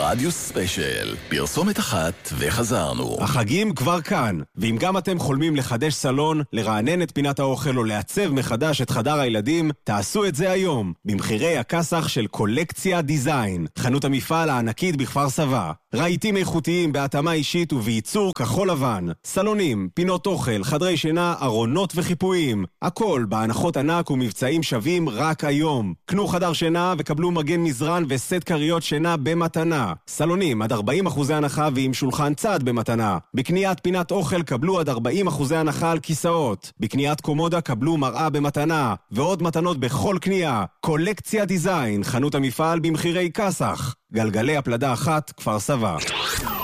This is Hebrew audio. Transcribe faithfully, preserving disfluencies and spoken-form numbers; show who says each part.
Speaker 1: רדיו ספיישל, פרסומת אחת וחזרנו.
Speaker 2: החגים כבר כאן, ואם גם אתם חולמים לחדש סלון, לרענן את פינת האוכל או לעצב מחדש את חדר הילדים, תעשו את זה היום, במחירי הכסח של קולקציה דיזיין, חנות המפעל הענקית בכפר סבא. רהיטים איכותיים בהתאמה אישית ובייצור כחול לבן, סלונים, פינות אוכל, חדרי שינה, ארונות וחיפויים, הכל בהנחות ענק ומבצעים שווים רק היום. קנו חדר שינה וקבלו מגן מזרן וסט קריות שינה במתנה. סלונים עד ארבעים אחוז הנחה ועם שולחן צד במתנה. בקניית פינת אוכל קבלו עד ארבעים אחוז הנחה על כיסאות. בקניית קומודה קבלו מראה במתנה, ועוד מתנות בכל קנייה. קולקציה דיזיין, חנות המפעל במחירי כסח. גלגלי הפלדה אחת, כפר סבא.